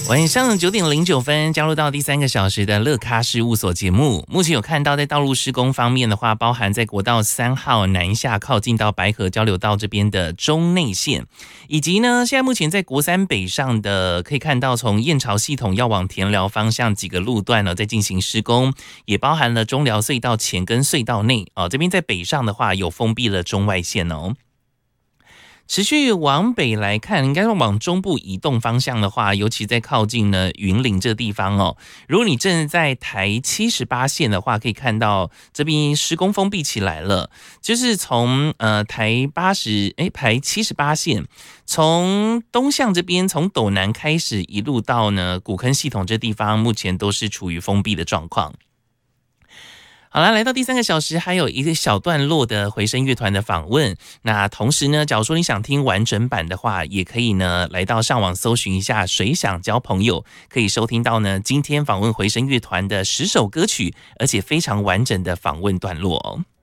晚上9:09，加入到第3个小时的乐咖事务所节目。目前有看到在道路施工方面的话，包含在国道3号南下靠近到白河交流道这边的中内线，以及呢现在目前在国3北上的，可以看到从燕巢系统要往田寮方向几个路段呢在进行施工，也包含了中寮隧道前跟隧道内这边在北上的话有封闭了中外线哦。持续往北来看，应该是往中部移动方向的话，尤其在靠近呢云林这个地方哦。如果你正在台78线的话，可以看到这边施工封闭起来了，就是从台78线从东向这边，从斗南开始一路到呢古坑系统这地方，目前都是处于封闭的状况。好了，来到第3个小时，还有一个小段落的回声乐团的访问。那同时呢，假如说你想听完整版的话，也可以呢来到上网搜寻一下谁想交朋友，可以收听到呢今天访问回声乐团的10首歌曲，而且非常完整的访问段落哦。